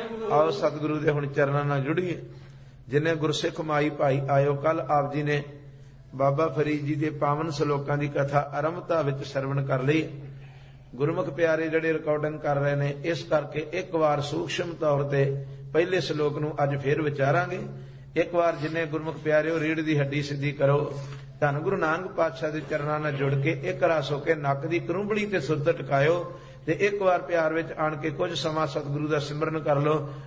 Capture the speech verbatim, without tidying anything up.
आओ सतगुरु दे हुण चरणां नाल जुड़िए। जिन्हें गुरसिख माई भाई आयो, कल आप जी ने बाबा फरीद जी के पावन सलोकां की कथा आरंभता विच सरवण कर ली। गुरमुख प्यारे जिहड़े रिकॉर्डिंग कर रहे ने, इस करके एक बार सूक्ष्म तौर ते पहले सलोक नूं अज फिर विचारांगे। एक बार जिन्हें गुरमुख प्यारे रीढ़ की हड्डी सीधी करो, धन गुरु नानक पातशाह के चरणां नाल जुड़ के एक रस होके नक की करुंबड़ी ते सुरत टकायो ते एक बार प्यार विच आण के कुछ समा सतगुरु दा सिमरन कर लो।